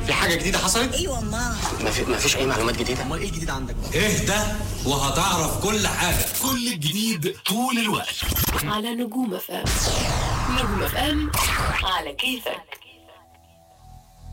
في حاجه جديده حصلت؟ ايوه ما فيش اي معلومات جديده. امال ايه الجديد عندك بقى؟ اهدى وهتعرف كل حاجه. كل الجديد طول الوقت على نجوم FM. نجوم FM على كيفك.